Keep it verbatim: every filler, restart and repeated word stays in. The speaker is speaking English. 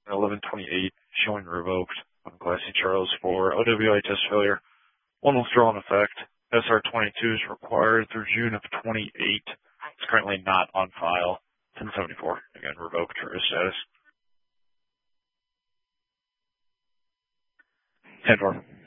eleven twenty-eight, showing revoked on Class C Charles for O W I test failure. One withdrawal in effect. S R twenty-two is required through June of twenty-eight. It's currently not on file. ten seventy-four, again, revoked for his status. ten four.